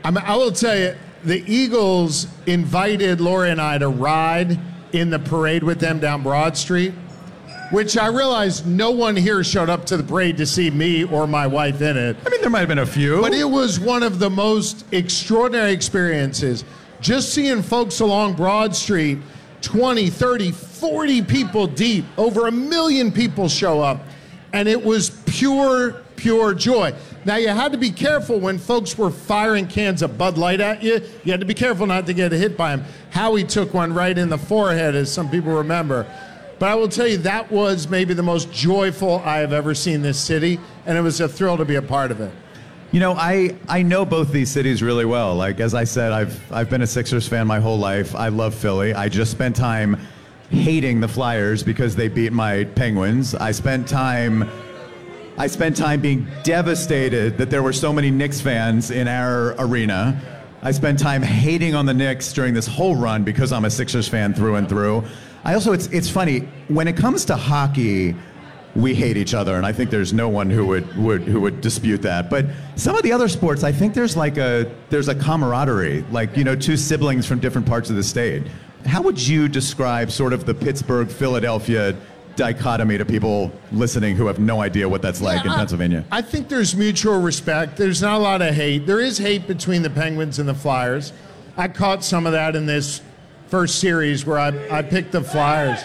I will tell you, the Eagles invited Lori and I to ride in the parade with them down Broad Street, which I realized no one here showed up to the parade to see me or my wife in it. I mean, there might have been a few. But it was one of the most extraordinary experiences. Just seeing folks along Broad Street, 20, 30, 40 people deep, over 1 million people show up, and it was pure joy. Now, you had to be careful when folks were firing cans of Bud Light at you. You had to be careful not to get hit by them. Howie took one right in the forehead, as some people remember. But I will tell you, that was maybe the most joyful I have ever seen this city, and it was a thrill to be a part of it. You know, I know both these cities really well. Like, as I said, I've been a Sixers fan my whole life. I love Philly. I just spent time hating the Flyers because they beat my Penguins. I spent time being devastated that there were so many Knicks fans in our arena. I spent time hating on the Knicks during this whole run because I'm a Sixers fan through and through. It's funny, when it comes to hockey, we hate each other, and I think there's no one who would dispute that. But some of the other sports, I think there's a camaraderie, like, you know, two siblings from different parts of the state. How would you describe sort of the Pittsburgh-Philadelphia dichotomy to people listening who have no idea what that's like in Pennsylvania? I think there's mutual respect. There's not a lot of hate. There is hate between the Penguins and the Flyers. I caught some of that in this first series where I picked the Flyers.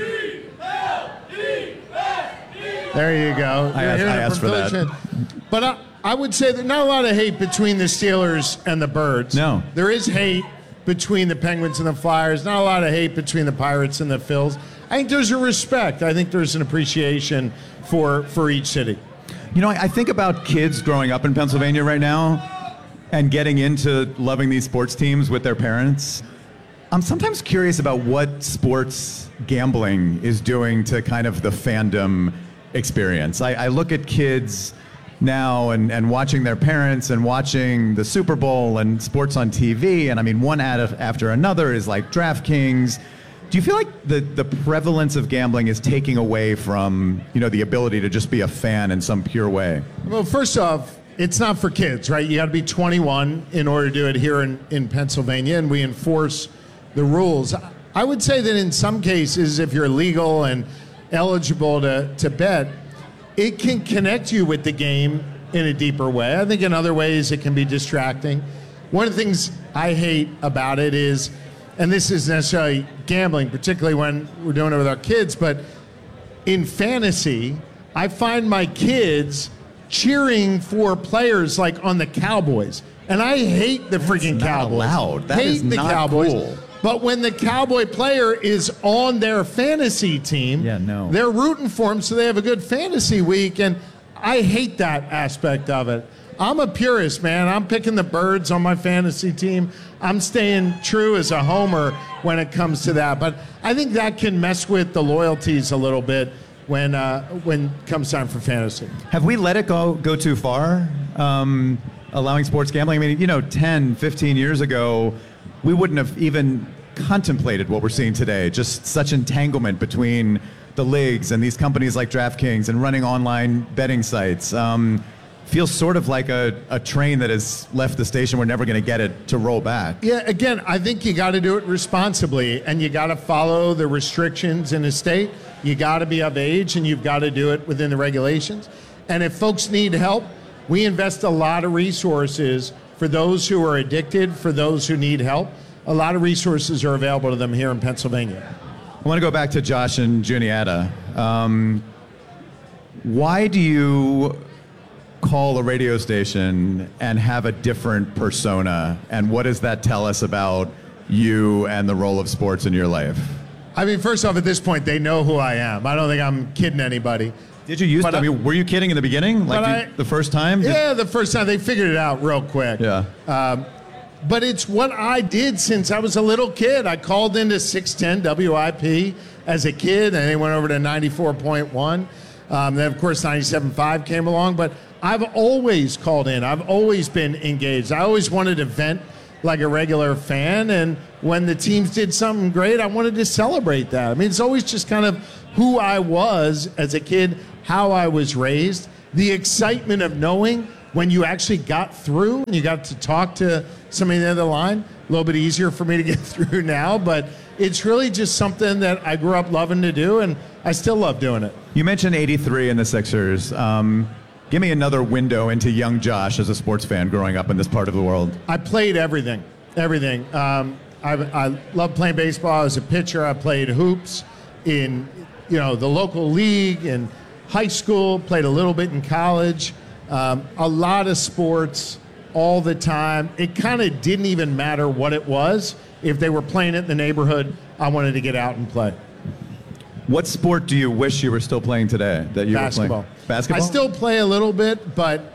There you go. I asked for that. But I would say there's not a lot of hate between the Steelers and the Birds. No. There is hate between the Penguins and the Flyers. Not a lot of hate between the Pirates and the Phils. I think there's a respect. I think there's an appreciation for each city. You know, I think about kids growing up in Pennsylvania right now and getting into loving these sports teams with their parents. I'm sometimes curious about what sports gambling is doing to kind of the fandom experience. I look at kids now and watching their parents and watching the Super Bowl and sports on TV, and I mean, one ad after another is like DraftKings. Do you feel like the prevalence of gambling is taking away from, you know, the ability to just be a fan in some pure way? Well, first off, it's not for kids, right? You got to be 21 in order to do it here in Pennsylvania, and we enforce the rules. I would say that in some cases, if you're legal and eligible to bet, it can connect you with the game in a deeper way. I think in other ways it can be distracting. One of the things I hate about it is, and this isn't necessarily gambling, particularly when we're doing it with our kids, but in fantasy, I find my kids cheering for players like on the Cowboys. And I hate the freaking Cowboys. Allowed. That is not Cowboys. Cool. But when the Cowboy player is on their fantasy team, they're rooting for him so they have a good fantasy week, and I hate that aspect of it. I'm a purist, man. I'm picking the Birds on my fantasy team. I'm staying true as a homer when it comes to that. But I think that can mess with the loyalties a little bit when it comes time for fantasy. Have we let it go too far, allowing sports gambling? I mean, you know, 10, 15 years ago, we wouldn't have even contemplated what we're seeing today. Just such entanglement between the leagues and these companies like DraftKings and running online betting sites. Feels sort of like a train that has left the station. We're never going to get it to roll back. Yeah, again, I think you got to do it responsibly, and you got to follow the restrictions in the state. You got to be of age, and you've got to do it within the regulations. And if folks need help, we invest a lot of resources for those who are addicted, for those who need help. A lot of resources are available to them here in Pennsylvania. I want to go back to Josh and Juniata. Why do you call a radio station and have a different persona? And what does that tell us about you and the role of sports in your life? I mean, first off, at this point, they know who I am. I don't think I'm kidding anybody. Did you use? I mean, were you kidding in the beginning, like the first time? Yeah, the first time they figured it out real quick. Yeah. But it's what I did since I was a little kid. I called into 610 WIP as a kid, and they went over to 94.1. Then, of course, 97.5 came along. But I've always called in. I've always been engaged. I always wanted to vent like a regular fan, and when the teams did something great, I wanted to celebrate that. I mean, it's always just kind of who I was as a kid, how I was raised, the excitement of knowing when you actually got through and you got to talk to somebody on the other line, a little bit easier for me to get through now, but it's really just something that I grew up loving to do, and I still love doing it. You mentioned 83 in the Sixers. Give me another window into young Josh as a sports fan growing up in this part of the world. I played everything. I loved playing baseball. I was a pitcher. I played hoops in the local league in high school, played a little bit in college, a lot of sports all the time. It kind of didn't even matter what it was. If they were playing it in the neighborhood, I wanted to get out and play. What sport do you wish you were still playing today? That you Basketball. were playing? Basketball? I still play a little bit, but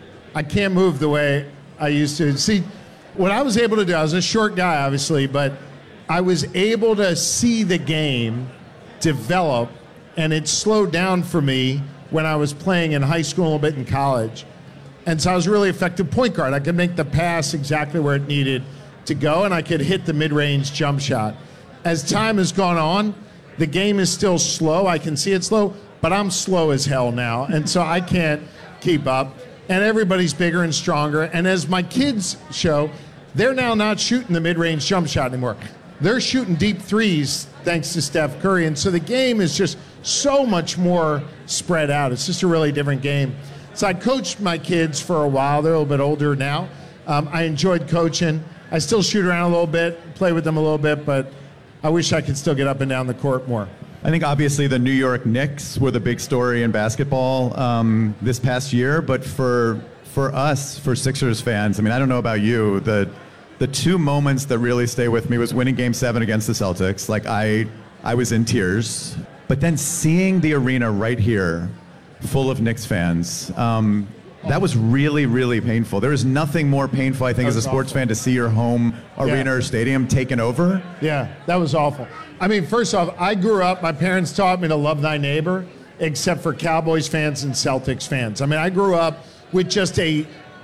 I can't move the way I used to. See, what I was able to do, I was a short guy, obviously, but I was able to see the game develop, and it slowed down for me when I was playing in high school, a little bit in college. And so I was a really effective point guard. I could make the pass exactly where it needed to go, and I could hit the mid-range jump shot. As time has gone on, the game is still slow. I can see it's slow, but I'm slow as hell now, and so I can't keep up. And everybody's bigger and stronger. And as my kids show, they're now not shooting the mid-range jump shot anymore. They're shooting deep threes thanks to Steph Curry. And so the game is just so much more spread out. It's just a really different game. So I coached my kids for a while. They're a little bit older now. I enjoyed coaching. I still shoot around a little bit, play with them a little bit, but I wish I could still get up and down the court more. I think obviously the New York Knicks were the big story in basketball this past year, but for us, for Sixers fans, I mean, I don't know about you, the two moments that really stay with me was winning Game 7 against the Celtics. Like I was in tears, but then seeing the arena right here full of Knicks fans, that was really, really painful. There is nothing more painful, I think, as a sports fan to see your home arena or stadium taken over. Yeah, that was awful. I mean, first off, I grew up, my parents taught me to love thy neighbor, except for Cowboys fans and Celtics fans. I mean, I grew up with just a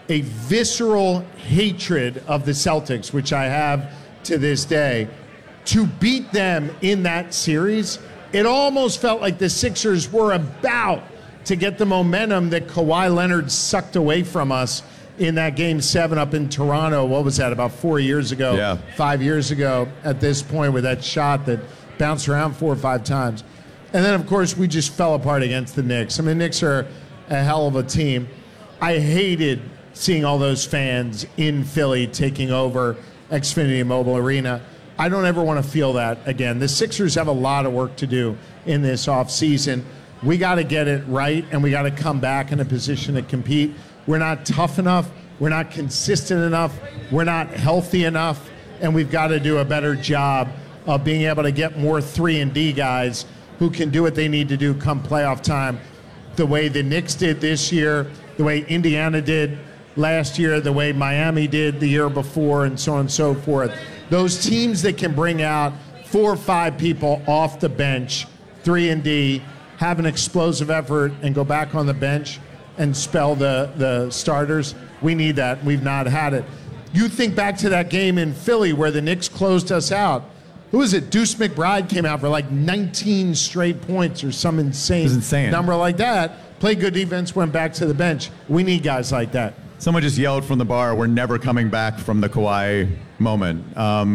visceral hatred of the Celtics, which I have to this day. To beat them in that series, it almost felt like the Sixers were about to get the momentum that Kawhi Leonard sucked away from us in that Game 7 up in Toronto. What was that, about 4 years ago? Yeah. 5 years ago at this point, with that shot that bounced around 4 or 5 times. And then, of course, we just fell apart against the Knicks. I mean, the Knicks are a hell of a team. I hated seeing all those fans in Philly taking over Xfinity Mobile Arena. I don't ever want to feel that again. The Sixers have a lot of work to do in this offseason. We got to get it right, and we got to come back in a position to compete. We're not tough enough. We're not consistent enough. We're not healthy enough, and we've got to do a better job of being able to get more 3-and-D guys who can do what they need to do come playoff time, the way the Knicks did this year, the way Indiana did last year, the way Miami did the year before, and so on and so forth. Those teams that can bring out 4 or 5 people off the bench, 3-and-D, have an explosive effort, and go back on the bench and spell the starters. We need that. We've not had it. You think back to that game in Philly where the Knicks closed us out. Who was it? Deuce McBride came out for like 19 straight points or some insane number like that. Played good defense, went back to the bench. We need guys like that. Someone just yelled from the bar, "We're never coming back from the Kawhi moment."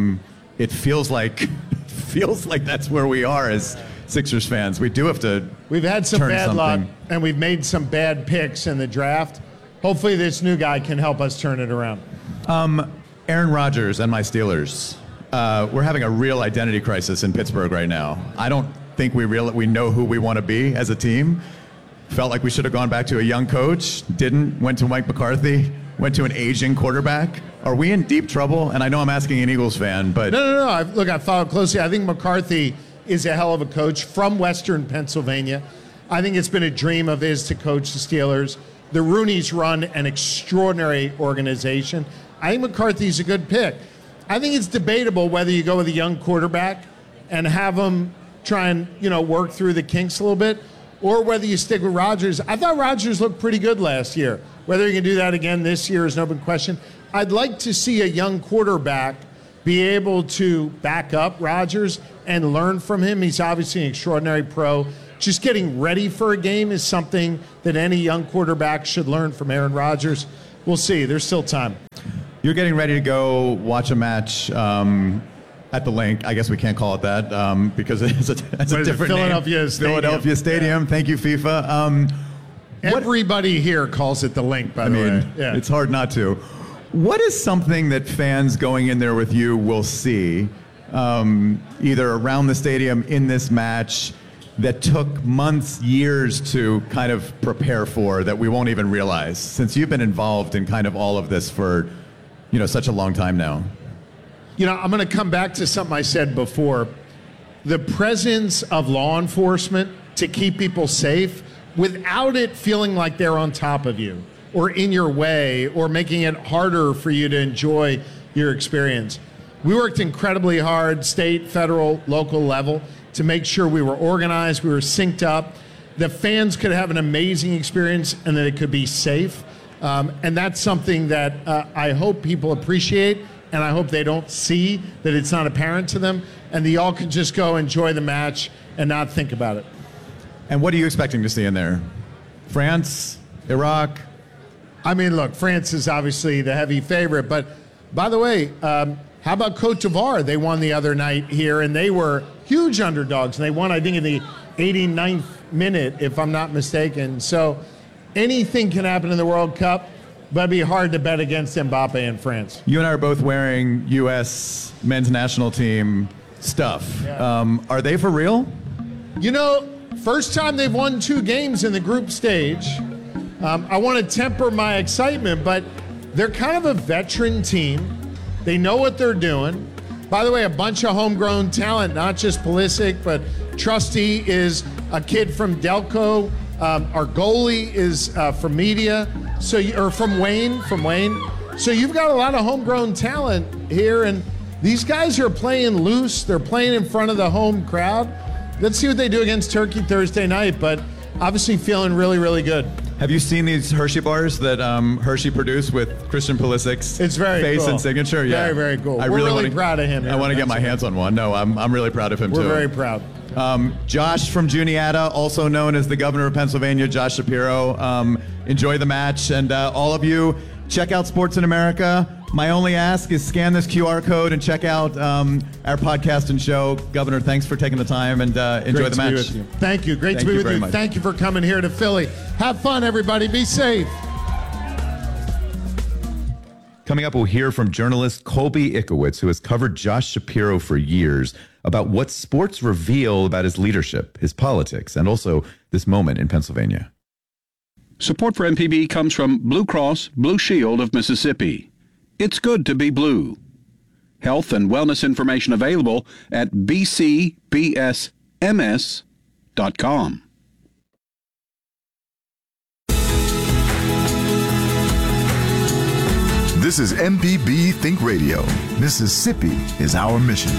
It feels like that's where we are as Sixers fans. We do have to. We've had some turn bad something. luck, and we've made some bad picks in the draft. Hopefully this new guy can help us turn it around. Aaron Rodgers and my Steelers. We're having a real identity crisis in Pittsburgh right now. I don't think we know who we want to be as a team. Felt like we should have gone back to a young coach. Didn't. Went to Mike McCarthy. Went to an aging quarterback. Are we in deep trouble? And I know I'm asking an Eagles fan, but... No. I followed closely. I think McCarthy is a hell of a coach from Western Pennsylvania. I think it's been a dream of his to coach the Steelers. The Rooneys run an extraordinary organization. I think McCarthy's a good pick. I think it's debatable whether you go with a young quarterback and have him try and, work through the kinks a little bit, or whether you stick with Rodgers. I thought Rodgers looked pretty good last year. Whether you can do that again this year is an open question. I'd like to see a young quarterback be able to back up Rodgers and learn from him. He's obviously an extraordinary pro. just getting ready for a game is something that any young quarterback should learn from Aaron Rodgers. We'll see. There's still time. You're getting ready to go watch a match at the Link. I guess we can't call it that because it's a different Philadelphia name. Stadium. Philadelphia Stadium. Yeah. Thank you, FIFA. Everybody here calls it the Link, by the way. Yeah. It's hard not to. What is something that fans going in there with you will see, either around the stadium in this match, that took months, years to kind of prepare for that we won't even realize, since you've been involved in kind of all of this for, such a long time now? I'm going to come back to something I said before. The presence of law enforcement to keep people safe without it feeling like they're on top of you or in your way or making it harder for you to enjoy your experience. We worked incredibly hard, state, federal, local level, to make sure we were organized, we were synced up, the fans could have an amazing experience and that it could be safe. And that's something that I hope people appreciate, and I hope they don't see that it's not apparent to them, and that y'all can just go enjoy the match and not think about it. And what are you expecting to see in there? France? Iraq? I mean, look, France is obviously the heavy favorite, but by the way, how about Cote d'Ivoire? They won the other night here, and they were huge underdogs, and they won, I think, in the 89th minute, if I'm not mistaken. So anything can happen in the World Cup, but it'd be hard to bet against Mbappe and France. You and I are both wearing U.S. men's national team stuff. Yeah. Are they for real? First time they've won 2 games in the group stage. I want to temper my excitement, but they're kind of a veteran team. They know what they're doing. By the way, a bunch of homegrown talent, not just Pulisic, but Trusty is a kid from Delco. Our goalie is from Media, from Wayne. So you've got a lot of homegrown talent here, and these guys are playing loose. They're playing in front of the home crowd. Let's see what they do against Turkey Thursday night, but obviously feeling really, really good. Have you seen these Hershey bars that Hershey produced with Christian Pulisic's face cool. and signature? Yeah, very, very cool. We're really proud of him. I want to get my hands on one. No, I'm really proud of him too. We're very proud. Josh from Juniata, also known as the governor of Pennsylvania, Josh Shapiro. Enjoy the match, and all of you, check out Sports in America. My only ask is scan this QR code and check out our podcast and show. Governor, thanks for taking the time, and enjoy the match. Thank you. Great to be with you. Thank you for coming here to Philly. Have fun, everybody. Be safe. Coming up, we'll hear from journalist Colby Ickowitz, who has covered Josh Shapiro for years, about what sports reveal about his leadership, his politics, and also this moment in Pennsylvania. Support for MPB comes from Blue Cross Blue Shield of Mississippi. It's good to be blue. Health and wellness information available at bcbsms.com. This is MPB Think Radio. Mississippi is our mission.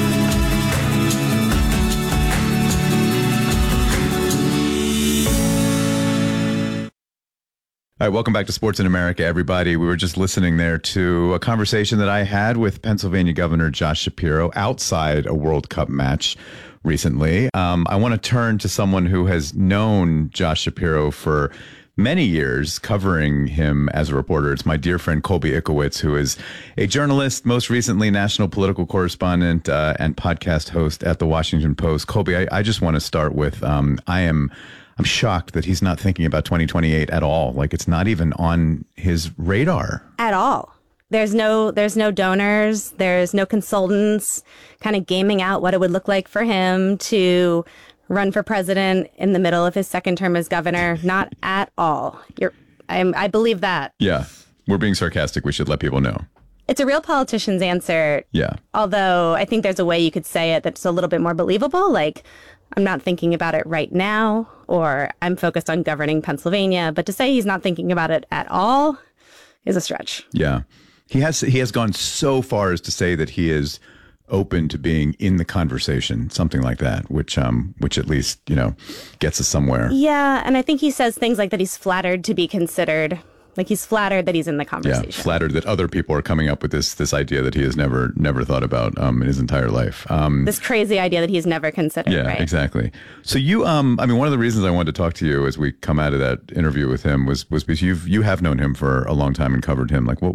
All right, welcome back to Sports in America, everybody. We were just listening there to a conversation that I had with Pennsylvania Governor Josh Shapiro outside a World Cup match recently. I want to turn to someone who has known Josh Shapiro for many years, covering him as a reporter. It's my dear friend Colby Ickowitz, who is a journalist, most recently national political correspondent and podcast host at the Washington Post. Colby, I just want to start with I'm shocked that he's not thinking about 2028 at all. Like, it's not even on his radar. At all. There's no donors. There's no consultants kind of gaming out what it would look like for him to run for president in the middle of his second term as governor. Not at all. I believe that. Yeah. We're being sarcastic. We should let people know. It's a real politician's answer. Yeah. Although I think there's a way you could say it that's a little bit more believable. Like, I'm not thinking about it right now, or I'm focused on governing Pennsylvania. But to say he's not thinking about it at all is a stretch. Yeah. He has gone so far as to say that he is open to being in the conversation, something like that, which at least, gets us somewhere. Yeah. And I think he says things like that he's flattered to be considered Like he's flattered that he's in the Yeah, conversation. flattered that other people are coming up with this idea that he has never thought about in his entire life. This crazy idea that he's never considered, Yeah, right? exactly. So you, I mean, one of the reasons I wanted to talk to you as we come out of that interview with him was because you have known him for a long time and covered him. Like, what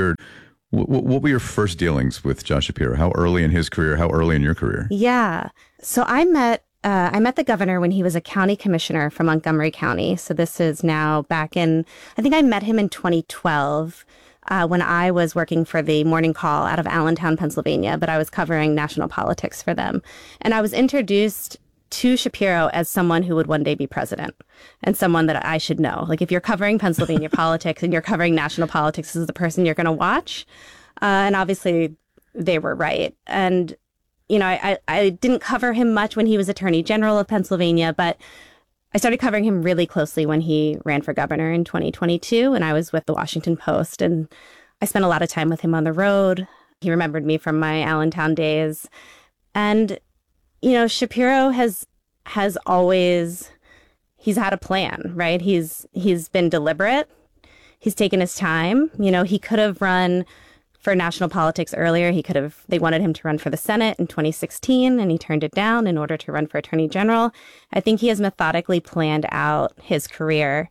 were your first dealings with Josh Shapiro? How early in his career? How early in your career? Yeah. So I met the governor when he was a county commissioner for Montgomery County. So this is now back in, I think I met him in 2012 when I was working for the Morning Call out of Allentown, Pennsylvania, but I was covering national politics for them. And I was introduced to Shapiro as someone who would one day be president and someone that I should know. Like if you're covering Pennsylvania politics and you're covering national politics, this is the person you're going to watch. And obviously they were right. And you know, I didn't cover him much when he was Attorney General of Pennsylvania, but I started covering him really closely when he ran for governor in 2022. And I was with the Washington Post and I spent a lot of time with him on the road. He remembered me from my Allentown days. And, you know, Shapiro has always, he's had a plan, right? He's been deliberate. He's taken his time. You know, he could have run for national politics earlier. They wanted him to run for the Senate in 2016 and he turned it down in order to run for Attorney General. I think he has methodically planned out his career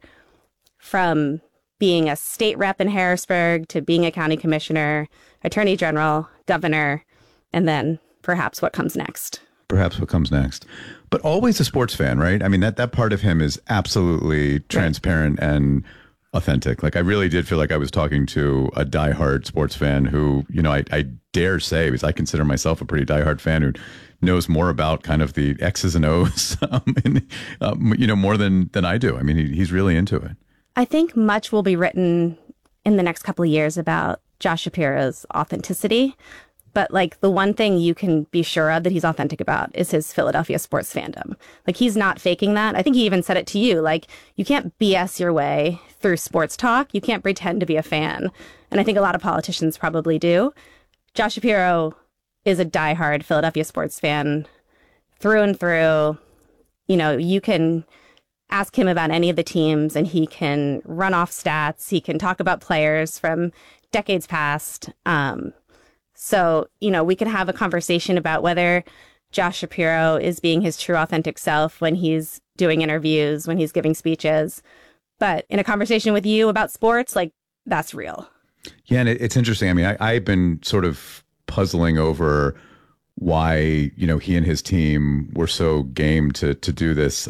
from being a state rep in Harrisburg to being a county commissioner, Attorney General, governor, and then perhaps what comes next. Perhaps what comes next. But always a sports fan, right? I mean, that part of him is absolutely transparent and authentic. Like I really did feel like I was talking to a diehard sports fan who, you know, I dare say, because I consider myself a pretty diehard fan who knows more about kind of the X's and O's, you know, more than I do. I mean, he's really into it. I think much will be written in the next couple of years about Josh Shapiro's authenticity. But like the one thing you can be sure of that he's authentic about is his Philadelphia sports fandom. Like he's not faking that. I think he even said it to you. Like you can't BS your way through sports talk. You can't pretend to be a fan. And I think a lot of politicians probably do. Josh Shapiro is a diehard Philadelphia sports fan through and through. You know, you can ask him about any of the teams and he can run off stats. He can talk about players from decades past. So, you know, we can have a conversation about whether Josh Shapiro is being his true authentic self when he's doing interviews, when he's giving speeches. But in a conversation with you about sports, like that's real. Yeah. And it's interesting. I mean, I've been sort of puzzling over why, you know, he and his team were so game to do this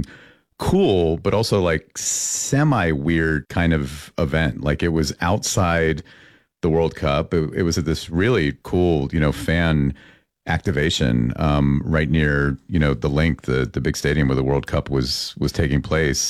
cool, but also like semi weird kind of event. Like it was outside the World Cup. It was at this really cool, you know, fan activation right near, you know, the Link, the big stadium where the World Cup was taking place.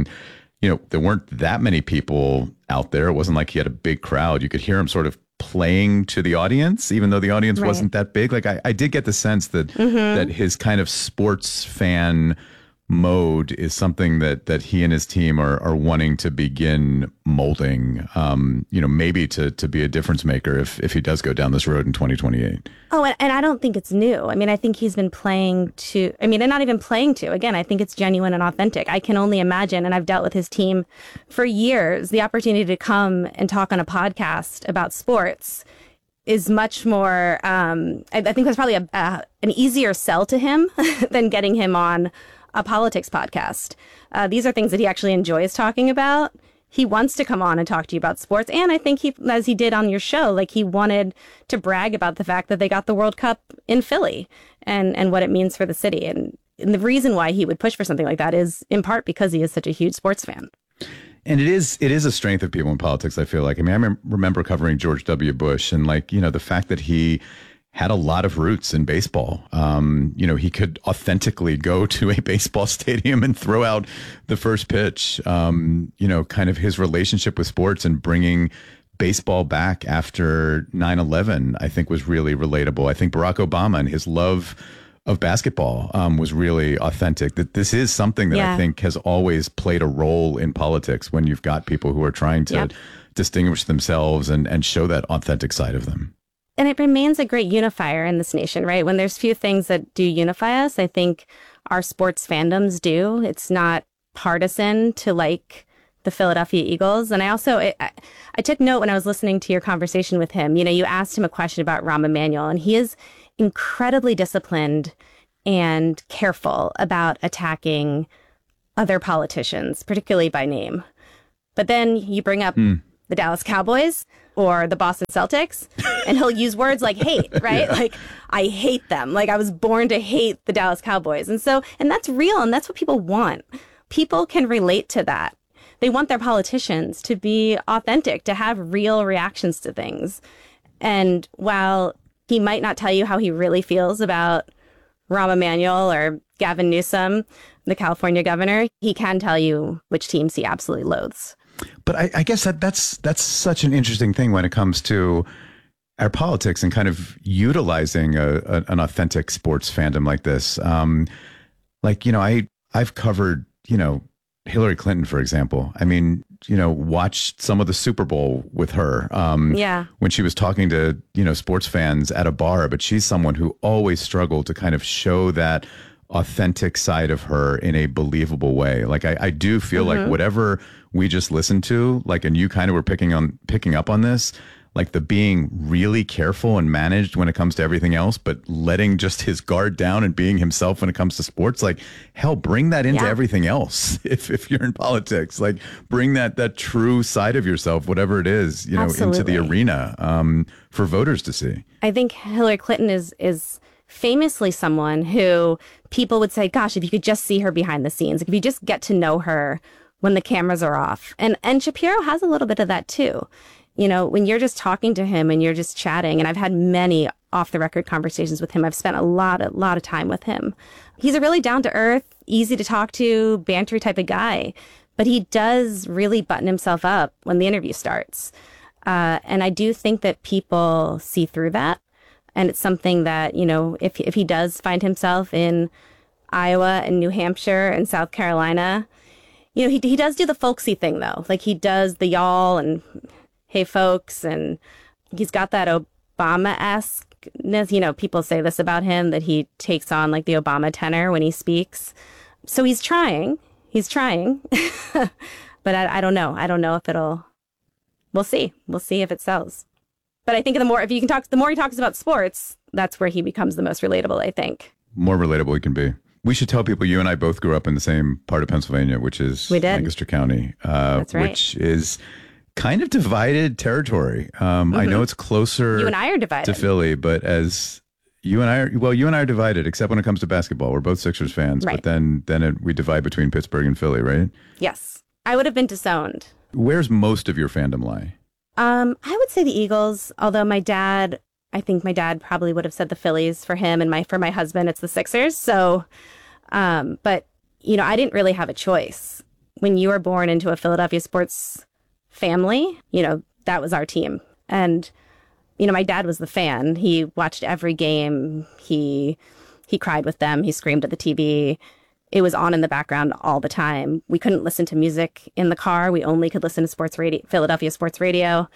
You know, there weren't that many people out there. It wasn't like he had a big crowd. You could hear him sort of playing to the audience, even though the audience wasn't that big. Like I did get the sense that that his kind of sports fan mode is something that he and his team are wanting to begin molding, you know, maybe to be a difference maker if he does go down this road in 2028. Oh, and I don't think it's new. I mean, I think he's been playing to, I mean, and not even playing to. Again, I think it's genuine and authentic. I can only imagine, and I've dealt with his team for years, the opportunity to come and talk on a podcast about sports is much more, I think that's probably an easier sell to him than getting him on a politics podcast. These are things that he actually enjoys talking about. He wants to come on and talk to you about sports. And I think he, as he did on your show, like he wanted to brag about the fact that they got the World Cup in Philly and what it means for the city. And the reason why he would push for something like that is in part because he is such a huge sports fan. And it is a strength of people in politics, I feel like. I mean, I remember covering George W. Bush and like, you know, the fact that he had a lot of roots in baseball. You know, he could authentically go to a baseball stadium and throw out the first pitch. You know, kind of his relationship with sports and bringing baseball back after 9/11, I think was really relatable. I think Barack Obama and his love of basketball was really authentic. That this is something that I think has always played a role in politics when you've got people who are trying to distinguish themselves and show that authentic side of them. And it remains a great unifier in this nation, right? When there's few things that do unify us, I think our sports fandoms do. It's not partisan to like the Philadelphia Eagles. And I also, I took note when I was listening to your conversation with him. You asked him a question about Rahm Emanuel, and he is incredibly disciplined and careful about attacking other politicians, particularly by name. But then you bring up the Dallas Cowboys or the Boston Celtics, and he'll use words like hate, right? Yeah. Like, I hate them. Like, I was born to hate the Dallas Cowboys. And that's real, and that's what people want. People can relate to that. They want their politicians to be authentic, to have real reactions to things. And while he might not tell you how he really feels about Rahm Emanuel or Gavin Newsom, the California governor, he can tell you which teams he absolutely loathes. But I guess that's such an interesting thing when it comes to our politics and kind of utilizing an authentic sports fandom like this. I've covered, Hillary Clinton, for example. I mean, watched some of the Super Bowl with her when she was talking to, sports fans at a bar. But she's someone who always struggled to kind of show that authentic side of her in a believable way. Like, I do feel like whatever we just listened to, like, and you kind of were picking up on this, like the being really careful and managed when it comes to everything else, but letting just his guard down and being himself when it comes to sports. Like, hell, bring that into everything else. If you're in politics, like, bring that true side of yourself, whatever it is, into the arena for voters to see. I think Hillary Clinton is famously someone who people would say, gosh, if you could just see her behind the scenes, if you just get to know her when the cameras are off. And Shapiro has a little bit of that too. When you're just talking to him and you're just chatting, and I've had many off the record conversations with him. I've spent a lot of time with him. He's a really down to earth, easy to talk to, bantery type of guy, but he does really button himself up when the interview starts. And I do think that people see through that. And it's something that, if he does find himself in Iowa and New Hampshire and South Carolina, he does do the folksy thing, though. Like, he does the y'all and hey, folks, and he's got that Obama-esqueness. People say this about him, that he takes on like the Obama tenor when he speaks. So he's trying, but I don't know. I don't know if we'll see if it sells. But I think the more he talks about sports, that's where he becomes the most relatable, I think. More relatable he can be. We should tell people you and I both grew up in the same part of Pennsylvania, which is Lancaster County, that's right. Which is kind of divided territory. I know it's closer you and I are divided. To Philly, but as you and I are divided, except when it comes to basketball. We're both Sixers fans, right. But then we divide between Pittsburgh and Philly, right? Yes. I would have been disowned. Where's most of your fandom lie? I would say the Eagles, although I think my dad probably would have said the Phillies for him, and for my husband, it's the Sixers. So, but, I didn't really have a choice. When you were born into a Philadelphia sports family, that was our team. And, my dad was the fan. He watched every game. He cried with them. He screamed at the TV. It was on in the background all the time. We couldn't listen to music in the car. We only could listen to sports radio, Philadelphia sports radio.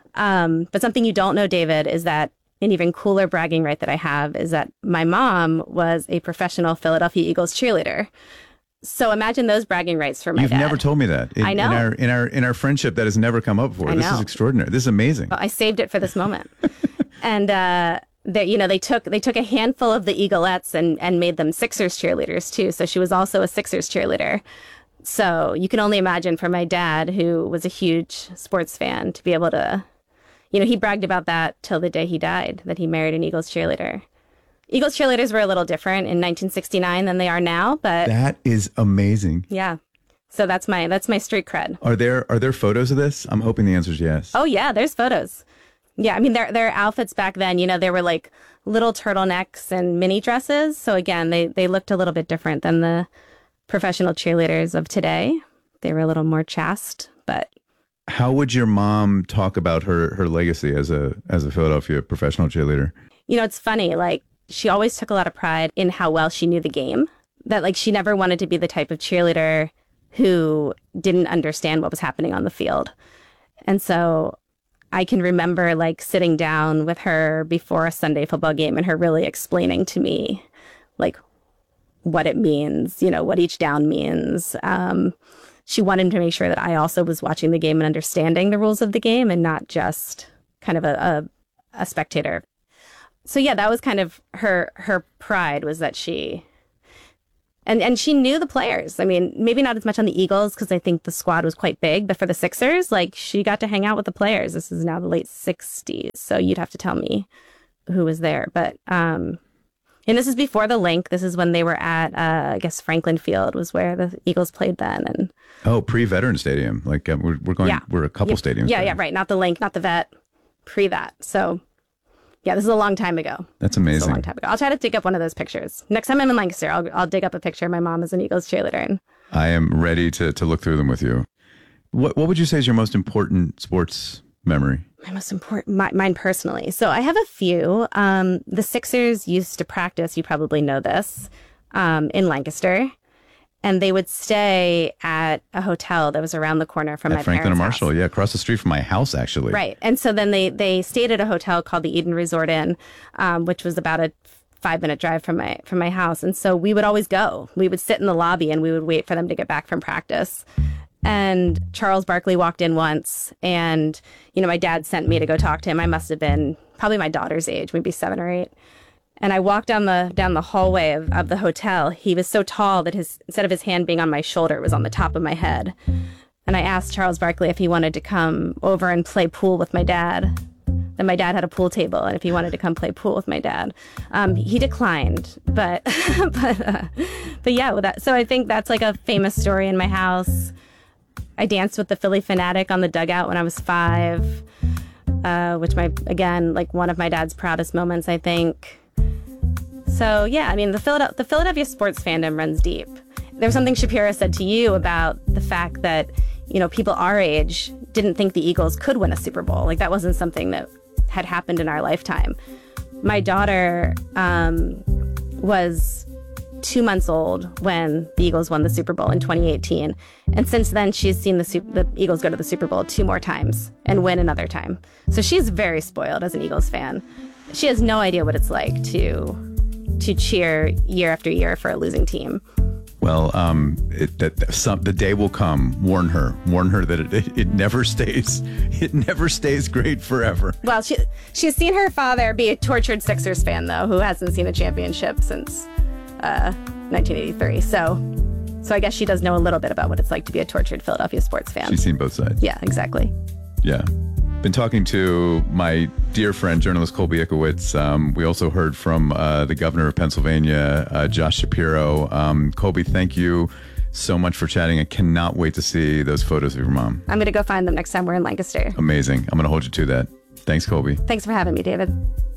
But something you don't know, David, is that an even cooler bragging right that I have is that my mom was a professional Philadelphia Eagles cheerleader. So imagine those bragging rights for my dad. You've never told me that. I know. In our friendship, that has never come up before. This is extraordinary. This is amazing. Well, I saved it for this moment. And they took a handful of the Eaglettes and made them Sixers cheerleaders too. So she was also a Sixers cheerleader. So you can only imagine for my dad, who was a huge sports fan, to be able to, he bragged about that till the day he died, that he married an Eagles cheerleader. Eagles cheerleaders were a little different in 1969 than they are now, but that is amazing. Yeah. So that's my street cred. Are there photos of this? I'm hoping the answer is yes. Oh yeah, there's photos. Yeah, I mean their outfits back then, they were like little turtlenecks and mini dresses. So again, they looked a little bit different than the professional cheerleaders of today. They were a little more chaste, but how would your mom talk about her legacy as a Philadelphia professional cheerleader? It's funny, like she always took a lot of pride in how well she knew the game. That like she never wanted to be the type of cheerleader who didn't understand what was happening on the field. And so I can remember like sitting down with her before a Sunday football game and her really explaining to me like what it means, what each down means. she wanted to make sure that I also was watching the game and understanding the rules of the game and not just kind of a spectator. So yeah, that was kind of her pride, was that she and she knew the players. I mean, maybe not as much on the Eagles because I think the squad was quite big, but for the Sixers, like, she got to hang out with the players. This is now the late 60s, so you'd have to tell me who was there. But and this is before the link. This is when they were at I guess Franklin Field was where the Eagles played then. And pre-Veteran Stadium. Like we're going. Yeah. We're a couple stadiums. Yeah, right. Not the link, not the vet. Pre that. So. Yeah, this is a long time ago. That's amazing. This is a long time ago. I'll try to dig up one of those pictures. Next time I'm in Lancaster, I'll dig up a picture of my mom as an Eagles cheerleader. And I am ready to look through them with you. What would you say is your most important sports memory? My most important, mine personally. So I have a few. The Sixers used to practice, you probably know this, in Lancaster. And they would stay at a hotel that was around the corner from my Franklin and parents' Marshall, house. yeah, across the street from my house, actually. Right. And so then they stayed at a hotel called the Eden Resort Inn, which was about a 5-minute drive from my house. And so we would always go. We would sit in the lobby and we would wait for them to get back from practice. And Charles Barkley walked in once, and, you know, my dad sent me to go talk to him. I must have been probably my daughter's age, maybe 7 or 8. And I walked down the hallway of the hotel. He was so tall that instead of his hand being on my shoulder, it was on the top of my head. And I asked Charles Barkley if he wanted to come over and play pool with my dad. And my dad had a pool table, and if he wanted to come play pool with my dad, he declined. But yeah, so I think that's like a famous story in my house. I danced with the Philly Fanatic on the dugout when I was 5, which like one of my dad's proudest moments, I think. So yeah, I mean, the Philadelphia sports fandom runs deep. There was something Shapiro said to you about the fact that, you know, people our age didn't think the Eagles could win a Super Bowl. Like, that wasn't something that had happened in our lifetime. My daughter was 2 months old when the Eagles won the Super Bowl in 2018. And since then, she's seen the Eagles go to the Super Bowl 2 more times and win another time. So she's very spoiled as an Eagles fan. She has no idea what it's like to cheer year after year for a losing team. Well, the day will come. Warn her that it never stays great forever. Well, she's seen her father be a tortured Sixers fan, though, who hasn't seen a championship since 1983. So I guess she does know a little bit about what it's like to be a tortured Philadelphia sports fan. She's seen both sides. Yeah, exactly. Yeah. Been talking to my dear friend, journalist Colby Ickowitz. We also heard from the governor of Pennsylvania, Josh Shapiro. Colby, thank you so much for chatting. I cannot wait to see those photos of your mom. I'm going to go find them next time we're in Lancaster. Amazing. I'm going to hold you to that. Thanks, Colby. Thanks for having me, David.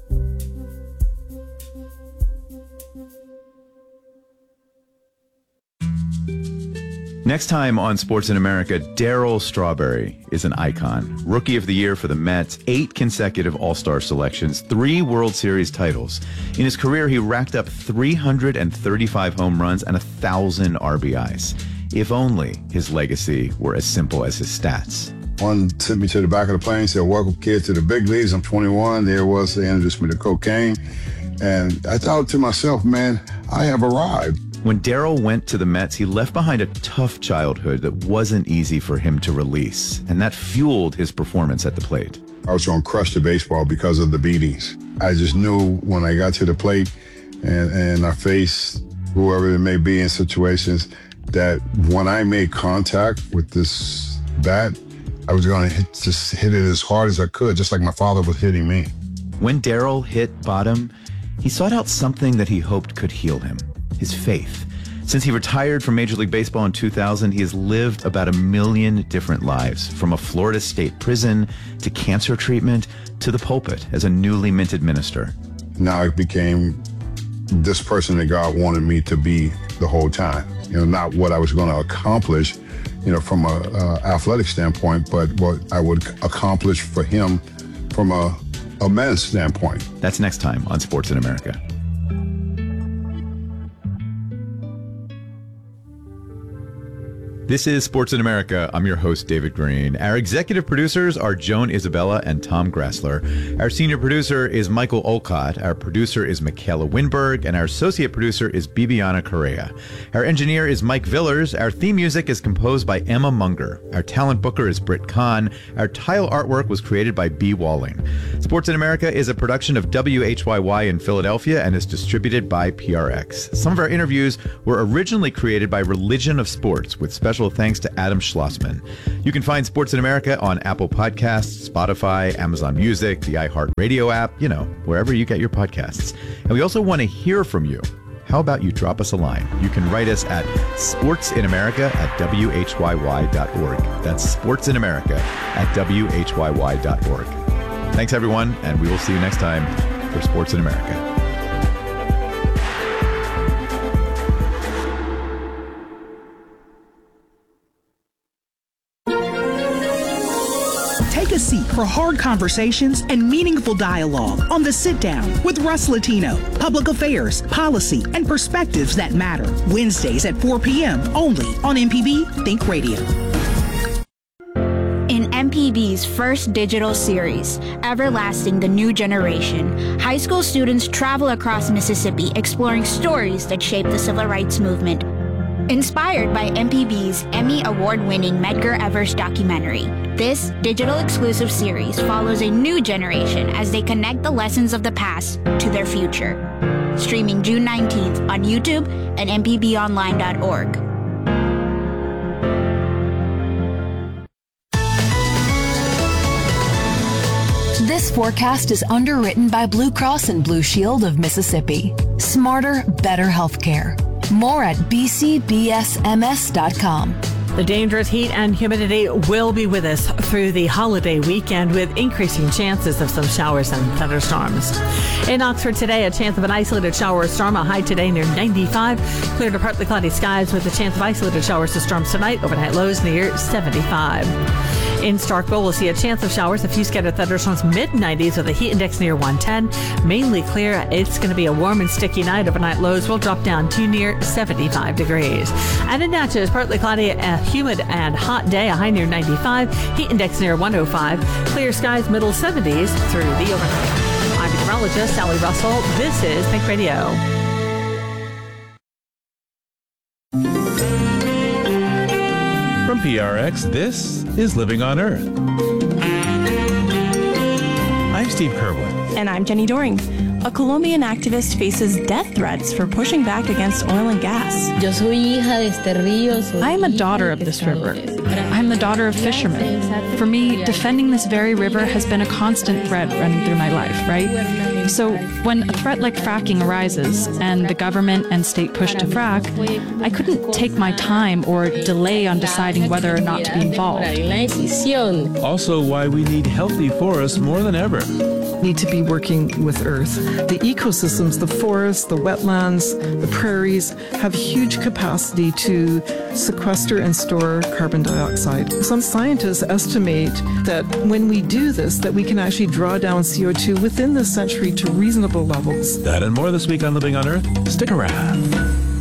Next time on Sports in America, Darryl Strawberry is an icon. Rookie of the Year for the Mets, 8 consecutive All-Star selections, 3 World Series titles. In his career, he racked up 335 home runs and 1,000 RBIs. If only his legacy were as simple as his stats. One sent me to the back of the plane, said, "Welcome, kid, to the big leagues. I'm 21. There was, they introduced me to cocaine. And I thought to myself, man, I have arrived." When Darryl went to the Mets, he left behind a tough childhood that wasn't easy for him to release, and that fueled his performance at the plate. I was going to crush the baseball because of the beatings. I just knew when I got to the plate and I faced whoever it may be in situations that when I made contact with this bat, I was going to hit it as hard as I could, just like my father was hitting me. When Darryl hit bottom, he sought out something that he hoped could heal him. His faith. Since he retired from Major League Baseball in 2000, he has lived about 1 million different lives, from a Florida state prison to cancer treatment to the pulpit as a newly minted minister. Now I became this person that God wanted me to be the whole time. You know, not what I was going to accomplish, you know, from a athletic standpoint, but what I would accomplish for him from a men's standpoint. That's next time on Sports in America. This is Sports in America. I'm your host, David Green. Our executive producers are Joan Isabella and Tom Grassler. Our senior producer is Michael Olcott. Our producer is Michaela Winberg. And our associate producer is Bibiana Correa. Our engineer is Mike Villers. Our theme music is composed by Emma Munger. Our talent booker is Britt Kahn. Our tile artwork was created by B. Walling. Sports in America is a production of WHYY in Philadelphia and is distributed by PRX. Some of our interviews were originally created by Religion of Sports, with special thanks to Adam Schlossman. You can find Sports in America on Apple Podcasts, Spotify, Amazon Music, the iHeartRadio app, wherever you get your podcasts. And we also want to hear from you. How about you drop us a line? You can write us at sportsinamerica@whyy.org. That's sportsinamerica@whyy.org. Thanks, everyone, and we will see you next time for Sports in America. Take a seat for hard conversations and meaningful dialogue on The Sit Down with Russ Latino. Public affairs, policy, and perspectives that matter. Wednesdays at 4 p.m. only on MPB Think Radio. In MPB's first digital series, Everlasting the New Generation, high school students travel across Mississippi exploring stories that shaped the civil rights movement. Inspired by MPB's Emmy Award-winning Medgar Evers documentary, this digital exclusive series follows a new generation as they connect the lessons of the past to their future. Streaming June 19th on YouTube and mpbonline.org. This forecast is underwritten by Blue Cross and Blue Shield of Mississippi. Smarter, better healthcare. More at bcbsms.com. The dangerous heat and humidity will be with us through the holiday weekend, with increasing chances of some showers and thunderstorms. In Oxford today, a chance of an isolated shower or storm, a high today near 95. Clear to partly cloudy skies with a chance of isolated showers or storms tonight. Overnight lows near 75. In Starkville, we'll see a chance of showers, a few scattered thunderstorms, mid-90s with a heat index near 110. Mainly clear. It's going to be a warm and sticky night. Overnight lows will drop down to near 75 degrees. And in Natchez, partly cloudy, a humid and hot day, a high near 95. Heat index near 105. Clear skies, middle 70s through the overnight. I'm meteorologist Sally Russell. This is Think Radio. From PRX, this is Living on Earth. I'm Steve Kerwin. And I'm Jenny Doring. A Colombian activist faces death threats for pushing back against oil and gas. I am a daughter of this river. I'm the daughter of fishermen. For me, defending this very river has been a constant thread running through my life, right? So when a threat like fracking arises and the government and state push to frack, I couldn't take my time or delay on deciding whether or not to be involved. Also why we need healthy forests more than ever. Need to be working with Earth. The ecosystems, the forests, the wetlands, the prairies have huge capacity to sequester and store carbon dioxide. Some scientists estimate that when we do this, that we can actually draw down CO2 within this century to reasonable levels. That and more this week on Living on Earth. Stick around.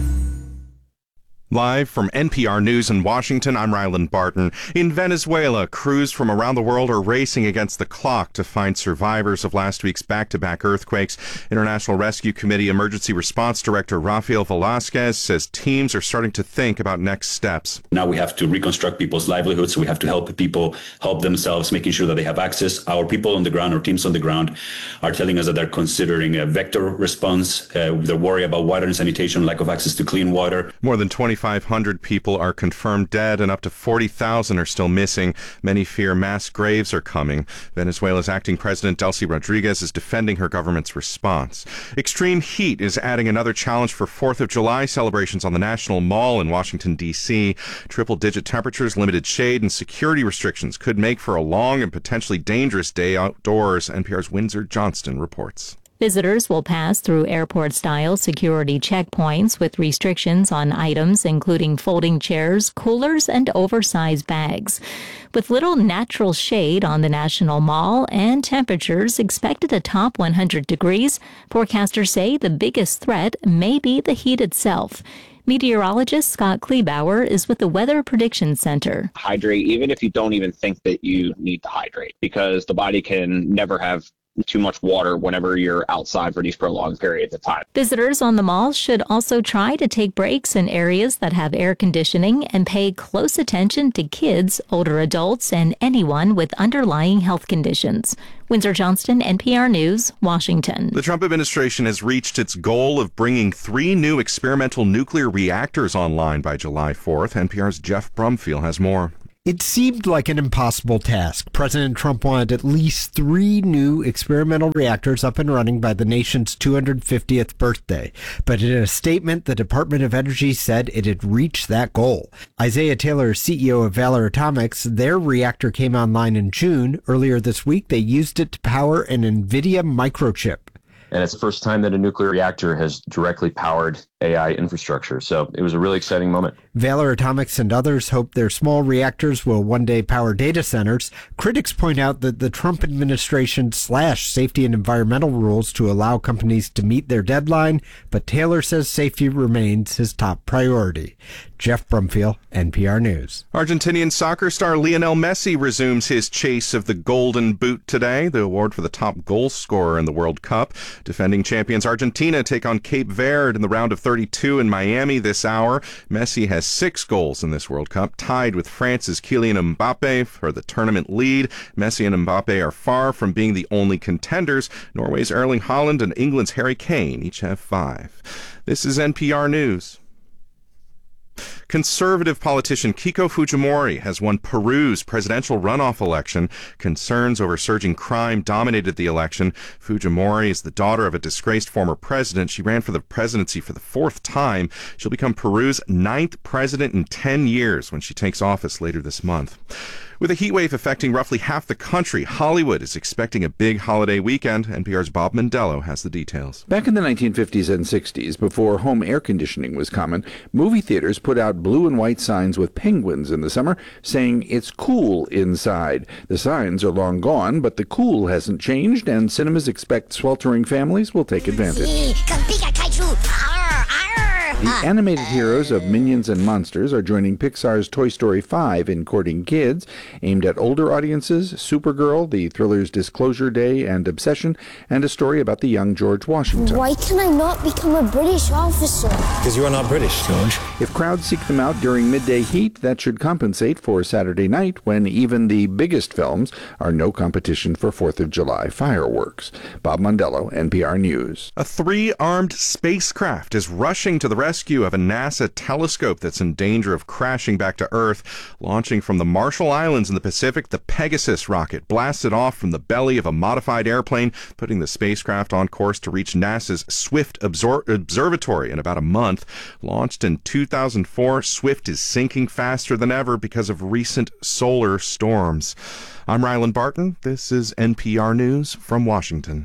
Live from NPR News in Washington, I'm Ryland Barton. In Venezuela, crews from around the world are racing against the clock to find survivors of last week's back-to-back earthquakes. International Rescue Committee Emergency Response Director Rafael Velasquez says teams are starting to think about next steps. Now we have to reconstruct people's livelihoods. We have to help people help themselves, making sure that they have access. Our people on the ground, our teams on the ground, are telling us that they're considering a vector response. They're worried about water and sanitation, lack of access to clean water. More than 2,500 people are confirmed dead and up to 40,000 are still missing. Many fear mass graves are coming. Venezuela's acting president, Delcy Rodriguez, is defending her government's response. Extreme heat is adding another challenge for 4th of July celebrations on the National Mall in Washington, D.C. Triple-digit temperatures, limited shade, and security restrictions could make for a long and potentially dangerous day outdoors. NPR's Windsor Johnston reports. Visitors will pass through airport-style security checkpoints with restrictions on items including folding chairs, coolers, and oversized bags. With little natural shade on the National Mall and temperatures expected to top 100 degrees, forecasters say the biggest threat may be the heat itself. Meteorologist Scott Kleebauer is with the Weather Prediction Center. Hydrate, even if you don't even think that you need to hydrate, because the body can never have too much water whenever you're outside for these prolonged periods of time. Visitors on the mall should also try to take breaks in areas that have air conditioning and pay close attention to kids, older adults, and anyone with underlying health conditions. Windsor Johnston, NPR News, Washington. The Trump administration has reached its goal of bringing 3 new experimental nuclear reactors online by July 4th. NPR's Jeff Brumfield has more. It seemed like an impossible task. President Trump wanted at least 3 new experimental reactors up and running by the nation's 250th birthday. But in a statement, the Department of Energy said it had reached that goal. Isaiah Taylor, CEO of Valor Atomics, their reactor came online in June. Earlier this week, they used it to power an NVIDIA microchip. And it's the first time that a nuclear reactor has directly powered AI infrastructure. So it was a really exciting moment. Valor Atomics and others hope their small reactors will one day power data centers. Critics point out that the Trump administration slashed safety and environmental rules to allow companies to meet their deadline, but Taylor says safety remains his top priority. Jeff Brumfield, NPR News. Argentinian soccer star Lionel Messi resumes his chase of the Golden Boot today, the award for the top goal scorer in the World Cup. Defending champions Argentina take on Cape Verde in the round of 32 in Miami this hour. Messi has 6 goals in this World Cup, tied with France's Kylian Mbappe for the tournament lead. Messi and Mbappe are far from being the only contenders. Norway's Erling Haaland and England's Harry Kane each have 5. This is NPR News. Conservative politician Keiko Fujimori has won Peru's presidential runoff election. Concerns over surging crime dominated the election. Fujimori is the daughter of a disgraced former president. She ran for the presidency for the 4th time. She'll become Peru's 9th president in 10 years when she takes office later this month. With a heat wave affecting roughly half the country, Hollywood is expecting a big holiday weekend. NPR's Bob Mondello has the details. Back in the 1950s and 60s, before home air conditioning was common, movie theaters put out blue and white signs with penguins in the summer saying it's cool inside. The signs are long gone, but the cool hasn't changed, and cinemas expect sweltering families will take advantage. The animated heroes of Minions and Monsters are joining Pixar's Toy Story 5 in courting kids. Aimed at older audiences, Supergirl, the thriller's Disclosure Day and Obsession, and a story about the young George Washington. Why can I not become a British officer? Because you are not British, George. If crowds seek them out during midday heat, that should compensate for Saturday night when even the biggest films are no competition for 4th of July fireworks. Bob Mondello, NPR News. A 3-armed spacecraft is rushing to the rescue of a NASA telescope that's in danger of crashing back to Earth. Launching from the Marshall Islands in the Pacific, the Pegasus rocket blasted off from the belly of a modified airplane, putting the spacecraft on course to reach NASA's Swift Observatory in about a month. Launched in 2004, Swift is sinking faster than ever because of recent solar storms. I'm Ryland Barton. This is NPR News from Washington.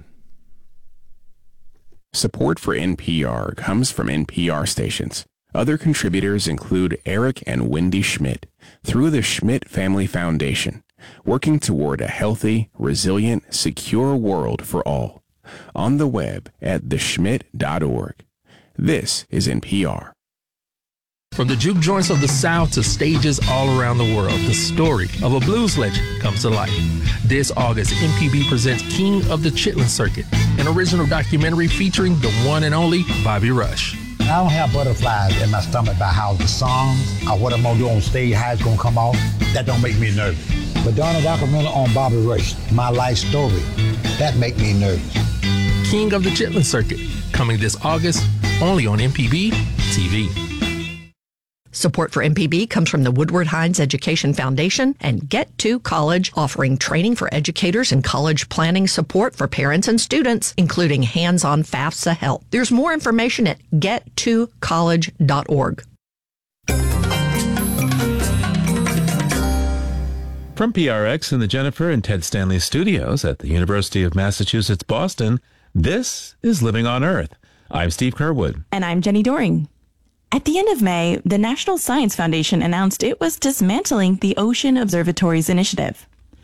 Support for NPR comes from NPR stations. Other contributors include Eric and Wendy Schmidt through the Schmidt Family Foundation, working toward a healthy, resilient, secure world for all. On the web at theschmidt.org. This is NPR. From the juke joints of the South to stages all around the world, the story of a blues legend comes to life. This August, MPB presents King of the Chitlin Circuit, an original documentary featuring the one and only Bobby Rush. I don't have butterflies in my stomach about how the songs or what I'm going to do on stage, how it's going to come off. That don't make me nervous. But doing a documentary on Bobby Rush, my life story, that make me nervous. King of the Chitlin Circuit, coming this August, only on MPB TV. Support for MPB comes from the Woodward Hines Education Foundation and Get2 College, offering training for educators and college planning support for parents and students, including hands-on FAFSA help. There's more information at get2college.org. From PRX in the Jennifer and Ted Stanley studios at the University of Massachusetts, Boston, this is Living on Earth. I'm Steve Kerwood. And I'm Jenny Doring. At the end of May, the National Science Foundation announced it was dismantling the Ocean Observatories Initiative.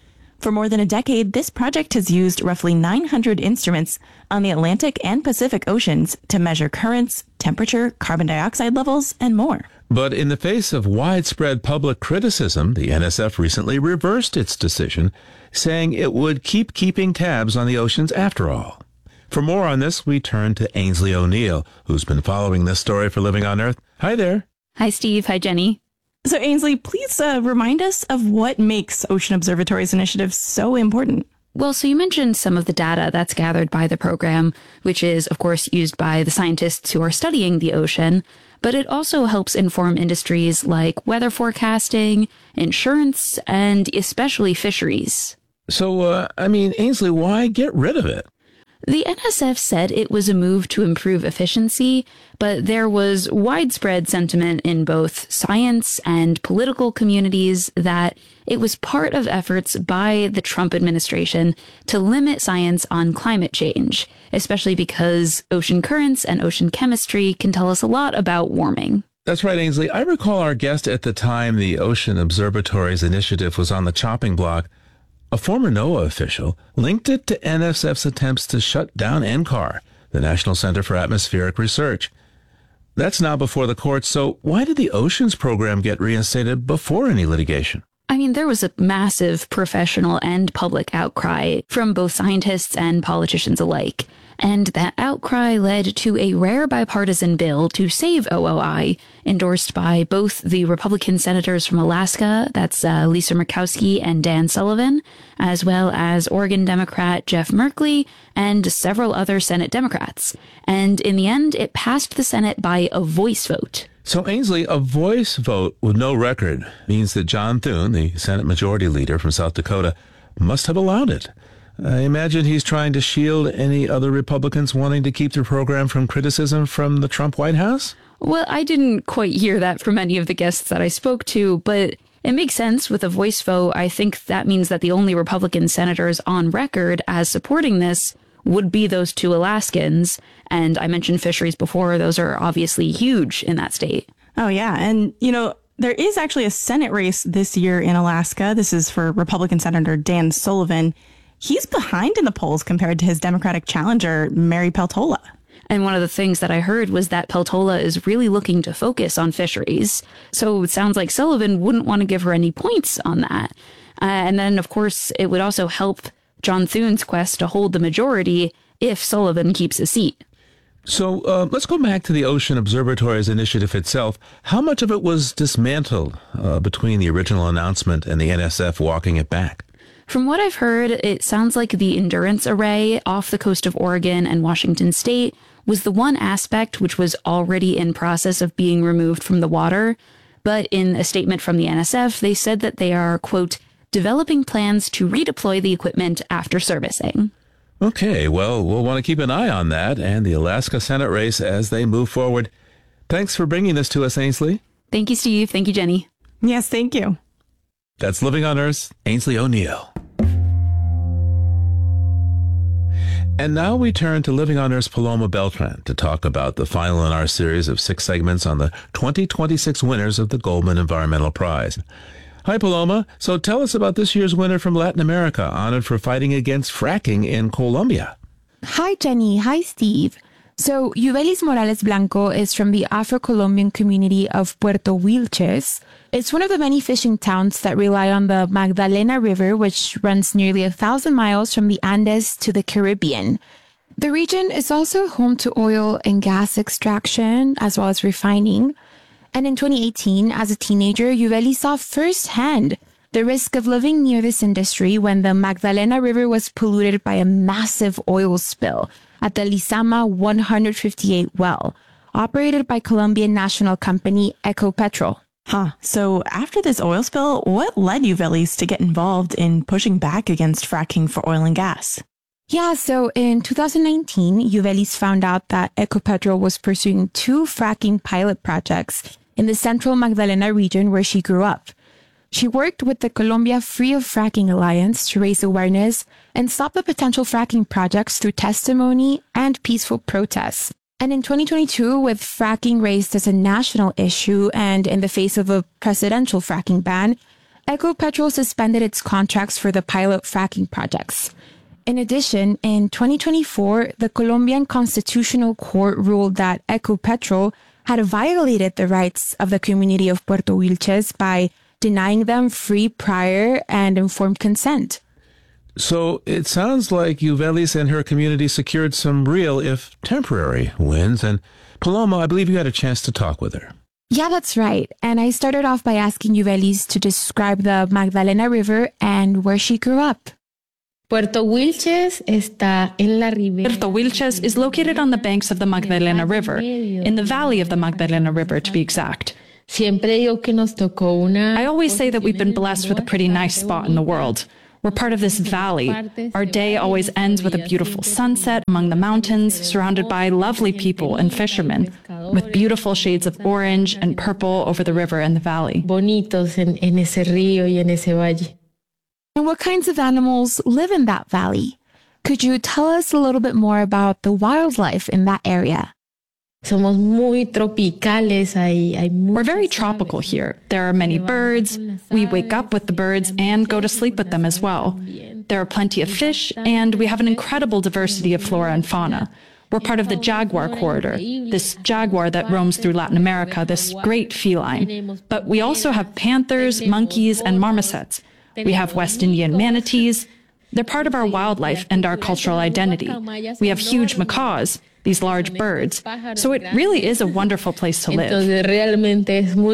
For more than a decade, this project has used roughly 900 instruments on the Atlantic and Pacific Oceans to measure currents, temperature, carbon dioxide levels, and more. But in the face of widespread public criticism, the NSF recently reversed its decision, saying it would keep keeping tabs on the oceans after all. For more on this, we turn to Ainsley O'Neill, who's been following this story for Living on Earth. Hi there. Hi, Steve. Hi, Jenny. So, Ainsley, please remind us of what makes Ocean Observatory's initiative so important. Well, so you mentioned some of the data that's gathered by the program, which is, of course, used by the scientists who are studying the ocean, but it also helps inform industries like weather forecasting, insurance, and especially fisheries. So, Ainsley, why get rid of it? The NSF said it was a move to improve efficiency, but there was widespread sentiment in both science and political communities that it was part of efforts by the Trump administration to limit science on climate change, especially because ocean currents and ocean chemistry can tell us a lot about warming. That's right, Ainsley. I recall our guest at the time the Ocean Observatory's initiative was on the chopping block. A former NOAA official linked it to NSF's attempts to shut down NCAR, the National Center for Atmospheric Research. That's now before the courts, so why did the Oceans program get reinstated before any litigation? I mean, there was a massive professional and public outcry from both scientists and politicians alike. And that outcry led to a rare bipartisan bill to save OOI, endorsed by both the Republican senators from Alaska, that's Lisa Murkowski and Dan Sullivan, as well as Oregon Democrat Jeff Merkley and several other Senate Democrats. And in the end, it passed the Senate by a voice vote. So, Ainsley, a voice vote with no record means that John Thune, the Senate Majority Leader from South Dakota, must have allowed it. I imagine he's trying to shield any other Republicans wanting to keep the program from criticism from the Trump White House? Well, I didn't quite hear that from any of the guests that I spoke to, but it makes sense with a voice vote. I think that means that the only Republican senators on record as supporting this would be those two Alaskans. And I mentioned fisheries before. Those are obviously huge in that state. Oh, yeah. And, there is actually a Senate race this year in Alaska. This is for Republican Senator Dan Sullivan. He's behind in the polls compared to his Democratic challenger, Mary Peltola. And one of the things that I heard was that Peltola is really looking to focus on fisheries. So it sounds like Sullivan wouldn't want to give her any points on that. And then, of course, it would also help John Thune's quest to hold the majority if Sullivan keeps a seat. So let's go back to the Ocean Observatory's initiative itself. How much of it was dismantled between the original announcement and the NSF walking it back? From what I've heard, it sounds like the Endurance Array off the coast of Oregon and Washington State was the one aspect which was already in process of being removed from the water. But in a statement from the NSF, they said that they are, quote, developing plans to redeploy the equipment after servicing. Okay, well, we'll want to keep an eye on that and the Alaska Senate race as they move forward. Thanks for bringing this to us, Ainsley. Thank you, Steve. Thank you, Jenny. Yes, thank you. That's Living on Earth, Ainsley O'Neill. And now we turn to Living on Earth's Paloma Beltran to talk about the final in our series of 6 segments on the 2026 winners of the Goldman Environmental Prize. Hi, Paloma. So tell us about this year's winner from Latin America, honored for fighting against fracking in Colombia. Hi, Jenny. Hi, Steve. So, Yuvelis Morales Blanco is from the Afro-Colombian community of Puerto Wilches. It's one of the many fishing towns that rely on the Magdalena River, which runs nearly 1,000 miles from the Andes to the Caribbean. The region is also home to oil and gas extraction, as well as refining. And in 2018, as a teenager, Yuvelis saw firsthand the risk of living near this industry when the Magdalena River was polluted by a massive oil spill at the Lizama 158 well, operated by Colombian national company Ecopetrol. So after this oil spill, what led Yuvelis to get involved in pushing back against fracking for oil and gas? Yeah, so in 2019, Yuvelis found out that Ecopetrol was pursuing 2 fracking pilot projects in the central Magdalena region where she grew up. She worked with the Colombia Free of Fracking Alliance to raise awareness and stop the potential fracking projects through testimony and peaceful protests. And in 2022, with fracking raised as a national issue and in the face of a presidential fracking ban, Ecopetrol suspended its contracts for the pilot fracking projects. In addition, in 2024, the Colombian Constitutional Court ruled that Ecopetrol had violated the rights of the community of Puerto Wilches by denying them free, prior, and informed consent. So it sounds like Yuvelis and her community secured some real, if temporary, wins. And Paloma, I believe you had a chance to talk with her. Yeah, that's right. And I started off by asking Yuvelis to describe the Magdalena River and where she grew up. Puerto Wilches is located on the banks of the Magdalena River, in the valley of the Magdalena River, to be exact. I always say that we've been blessed with a pretty nice spot in the world. We're part of this valley. Our day always ends with a beautiful sunset among the mountains, surrounded by lovely people and fishermen, with beautiful shades of orange and purple over the river and the valley. And what kinds of animals live in that valley? Could you tell us a little bit more about the wildlife in that area? We're very tropical here. There are many birds. We wake up with the birds and go to sleep with them as well. There are plenty of fish, and we have an incredible diversity of flora and fauna. We're part of the jaguar corridor, this jaguar that roams through Latin America, this great feline. But we also have panthers, monkeys, and marmosets. We have West Indian manatees. They're part of our wildlife and our cultural identity. We have huge macaws, these large birds. So it really is a wonderful place to live. And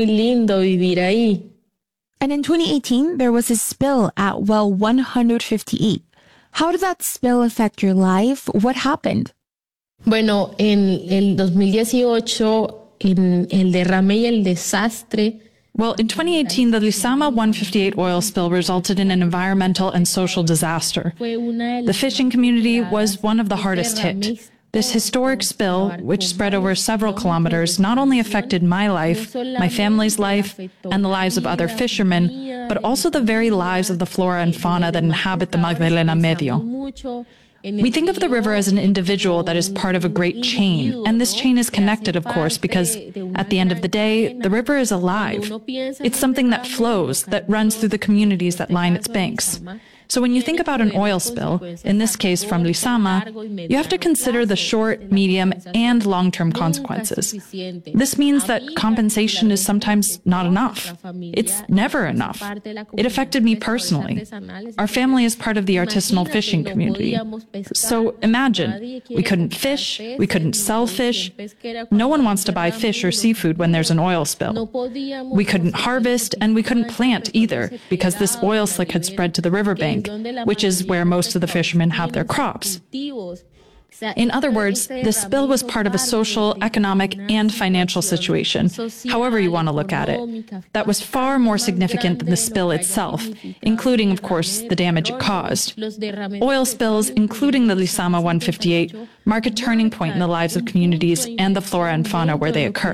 in 2018, there was a spill at well 158. How did that spill affect your life? What happened? Bueno, en el 2018, en el derrame y el desastre. Well, in 2018, the Lizama 158 oil spill resulted in an environmental and social disaster. The fishing community was one of the hardest hit. This historic spill, which spread over several kilometers, not only affected my life, my family's life, and the lives of other fishermen, but also the very lives of the flora and fauna that inhabit the Magdalena Medio. We think of the river as an individual that is part of a great chain, and this chain is connected, of course, because at the end of the day, the river is alive. It's something that flows, that runs through the communities that line its banks. So when you think about an oil spill, in this case from Lizama, you have to consider the short, medium, and long-term consequences. This means that compensation is sometimes not enough. It's never enough. It affected me personally. Our family is part of the artisanal fishing community. So imagine, we couldn't fish, we couldn't sell fish. No one wants to buy fish or seafood when there's an oil spill. We couldn't harvest, and we couldn't plant either, because this oil slick had spread to the riverbank, which is where most of the fishermen have their crops. In other words, the spill was part of a social, economic, and financial situation, however you want to look at it, that was far more significant than the spill itself, including, of course, the damage it caused. Oil spills, including the Lizama 158, mark a turning point in the lives of communities and the flora and fauna where they occur.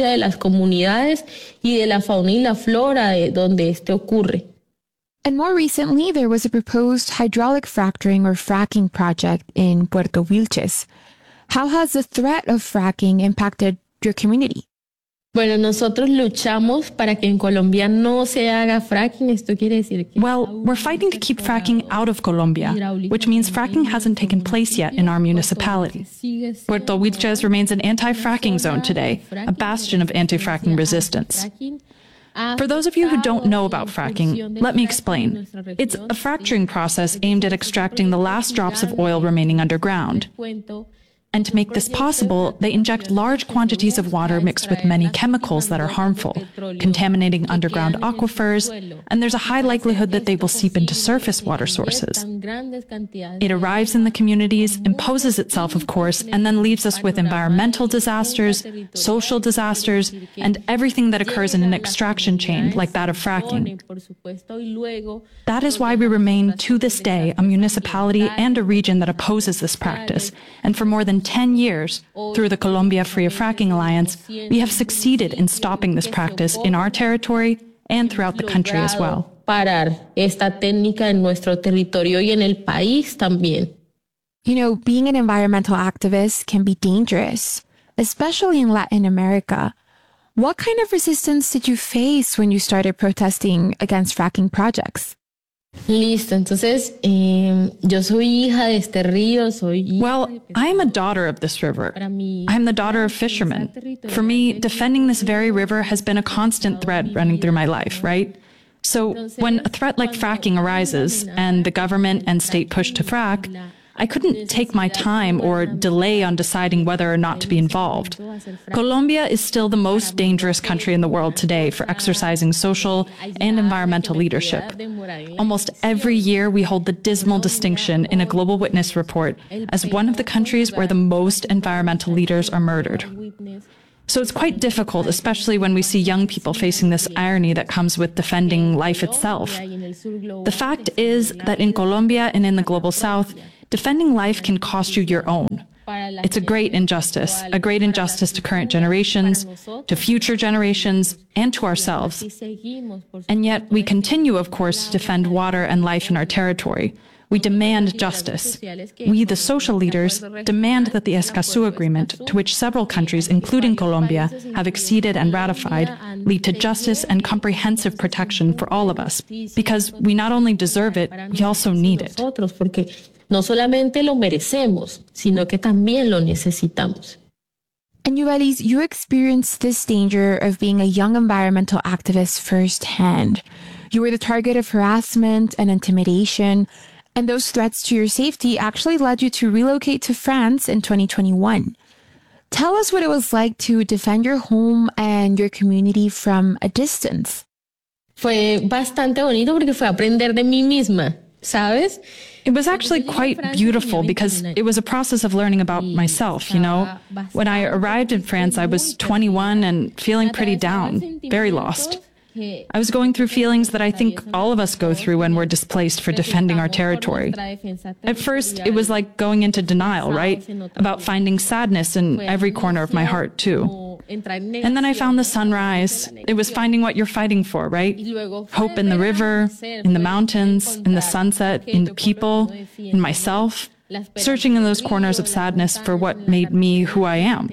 And more recently, there was a proposed hydraulic fracturing or fracking project in Puerto Wilches. How has the threat of fracking impacted your community? Bueno, nosotros luchamos para que en Colombia no se haga fracking. Esto quiere decir que well, we're fighting to keep fracking out of Colombia, which means fracking hasn't taken place yet in our municipality. Puerto Wilches remains an anti-fracking zone today, a bastion of anti-fracking resistance. For those of you who don't know about fracking, let me explain. It's a fracturing process aimed at extracting the last drops of oil remaining underground. And to make this possible, they inject large quantities of water mixed with many chemicals that are harmful, contaminating underground aquifers, and there's a high likelihood that they will seep into surface water sources. It arrives in the communities, imposes itself, of course, and then leaves us with environmental disasters, social disasters, and everything that occurs in an extraction chain like that of fracking. That is why we remain, to this day, a municipality and a region that opposes this practice, and for more than 10 years, through the Colombia Free of Fracking Alliance, we have succeeded in stopping this practice in our territory and throughout the country as well. Parar esta técnica en nuestro territorio y en el país también. You know, being an environmental activist can be dangerous, especially in Latin America. What kind of resistance did you face when you started protesting against fracking projects? Listo, entonces yo soy hija de este río, Well, I am a daughter of this river. I'm the daughter of fishermen. For me, defending this very river has been a constant thread running through my life, right? So when a threat like fracking arises and the government and state push to frack, I couldn't take my time or delay on deciding whether or not to be involved. Colombia is still the most dangerous country in the world today for exercising social and environmental leadership. Almost every year, we hold the dismal distinction in a Global Witness report as one of the countries where the most environmental leaders are murdered. So it's quite difficult, especially when we see young people facing this irony that comes with defending life itself. The fact is that in Colombia and in the Global South, defending life can cost you your own. It's a great injustice to current generations, to future generations, and to ourselves. And yet we continue, of course, to defend water and life in our territory. We demand justice. We, the social leaders, demand that the Escazú Agreement, to which several countries, including Colombia, have acceded and ratified, lead to justice and comprehensive protection for all of us, because we not only deserve it, we also need it. No solamente lo merecemos, sino que también lo necesitamos. And Yuvelis, you experienced this danger of being a young environmental activist firsthand. You were the target of harassment and intimidation, and those threats to your safety actually led you to relocate to France in 2021. Tell us what it was like to defend your home and your community from a distance. Fue bastante bonito porque fue aprender de mí misma, ¿sabes? It was actually quite beautiful because it was a process of learning about myself, you know. When I arrived in France, I was 21 and feeling pretty down, very lost. I was going through feelings that I think all of us go through when we're displaced for defending our territory. At first, it was like going into denial, right? About finding sadness in every corner of my heart, too. And then I found the sunrise. It was finding what you're fighting for, right? Hope in the river, in the mountains, in the sunset, in the people, in myself. Searching in those corners of sadness for what made me who I am.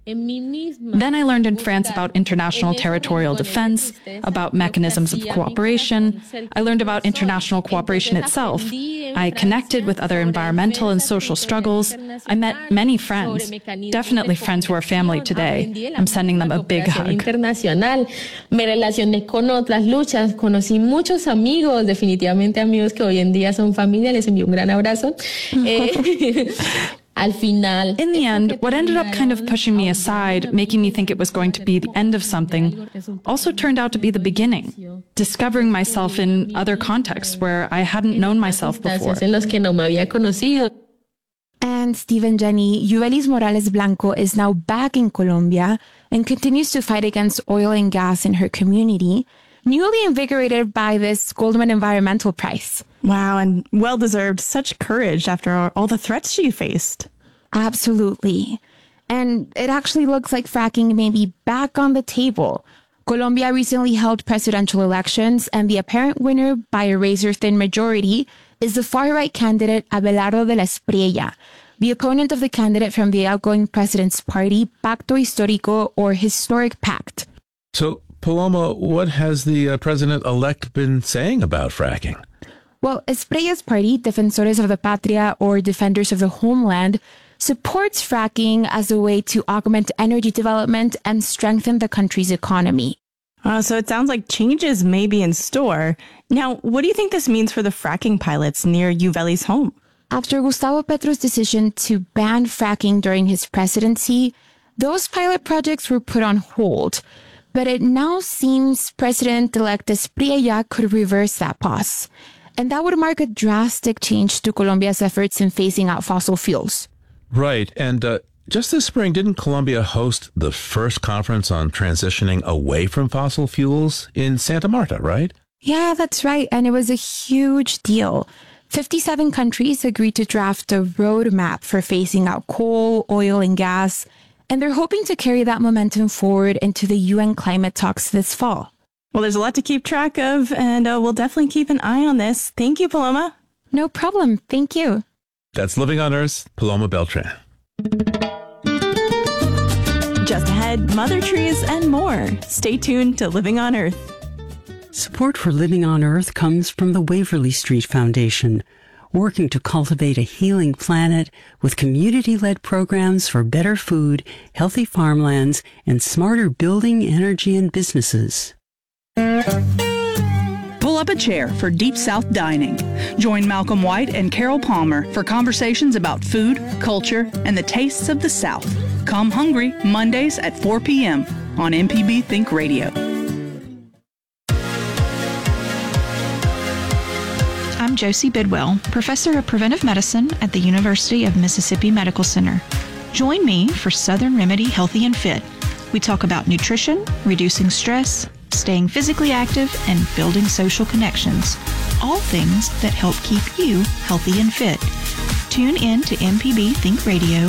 Then I learned in France about international territorial defense, about mechanisms of cooperation. I learned about international cooperation itself. I connected with other environmental and social struggles. I met many friends, definitely friends who are family today. I'm sending them a big hug. Me relacioné con otras luchas, conocí muchos amigos, definitivamente amigos que hoy en día son familia. Les envío un gran abrazo. In the end, what ended up kind of pushing me aside, making me think it was going to be the end of something, also turned out to be the beginning, discovering myself in other contexts where I hadn't known myself before. And Steve, Jenny, Yuvelis Morales Blanco is now back in Colombia and continues to fight against oil and gas in her community, newly invigorated by this Goldman Environmental Prize. Wow, and well-deserved. Such courage after all the threats she faced. Absolutely. And it actually looks like fracking may be back on the table. Colombia recently held presidential elections, and the apparent winner by a razor-thin majority is the far-right candidate Abelardo de la Espriella, the opponent of the candidate from the outgoing president's party, Pacto Histórico, or Historic Pact. So, Paloma, what has the president-elect been saying about fracking? Well, Esprella's party, Defensores of the Patria, or Defenders of the Homeland, supports fracking as a way to augment energy development and strengthen the country's economy. So it sounds like changes may be in store. Now, what do you think this means for the fracking pilots near Yuvelis' home? After Gustavo Petro's decision to ban fracking during his presidency, those pilot projects were put on hold. But it now seems President-elect Espriella could reverse that pause. And that would mark a drastic change to Colombia's efforts in phasing out fossil fuels. Right. And just this spring, didn't Colombia host the first conference on transitioning away from fossil fuels in Santa Marta, right? Yeah, that's right. And it was a huge deal. 57 countries agreed to draft a roadmap for phasing out coal, oil, and gas. And they're hoping to carry that momentum forward into the UN climate talks this fall. Well, there's a lot to keep track of, and we'll definitely keep an eye on this. Thank you, Paloma. No problem. Thank you. That's Living on Earth, Paloma Beltran. Just ahead, mother trees and more. Stay tuned to Living on Earth. Support for Living on Earth comes from the Waverly Street Foundation, working to cultivate a healing planet with community-led programs for better food, healthy farmlands, and smarter building, energy, and businesses. Pull up a chair for Deep South Dining. Join Malcolm White and Carol Palmer for conversations about food, culture, and the tastes of the South. Come hungry Mondays at 4 p.m. on MPB Think Radio. I'm Josie Bidwell, Professor of Preventive Medicine at the University of Mississippi Medical Center. Join me for Southern Remedy Healthy and Fit. We talk about nutrition, reducing stress, staying physically active, and building social connections. All things that help keep you healthy and fit. Tune in to MPB Think Radio